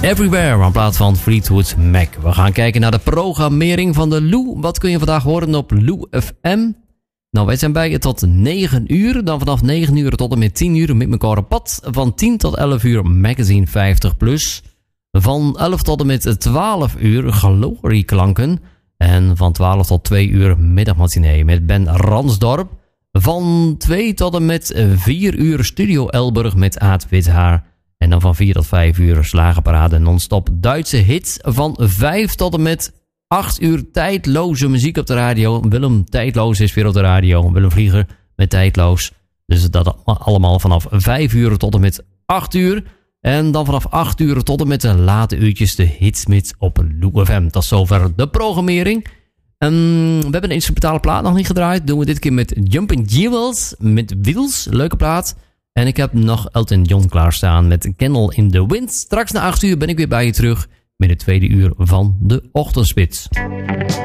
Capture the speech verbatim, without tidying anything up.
Everywhere aan plaats van Fleetwood Mac. We gaan kijken naar de programmering van de Lou. Wat kun je vandaag horen op Lou F M? Nou, wij zijn bij je tot negen uur. Dan vanaf negen uur tot en met tien uur met elkaar op pad. Van tien tot elf uur Magazine vijftig plus. Van elf tot en met twaalf uur Glorieklanken. En van twaalf tot twee uur Middagmatinee met Ben Ransdorp. Van twee tot en met vier uur Studio Elburg met Aad Withaar. En dan van vier tot vijf uur Slagerparade non-stop Duitse hits. Van vijf tot en met acht uur tijdloze muziek op de radio. Willem Tijdloos is weer op de radio. Willem Vlieger met Tijdloos. Dus dat allemaal vanaf vijf uur tot en met acht uur. En dan vanaf acht uur tot en met de late uurtjes de hitsmits op Lou F M. Tot zover de programmering. Um, we hebben een instrumentale plaat nog niet gedraaid. Doen we dit keer met Jumpin' Jewels. Met Wheels, leuke plaat. En ik heb nog Elton John klaarstaan met Candle in the Wind. Straks na acht uur ben ik weer bij je terug met het tweede uur van de Ochtendspits.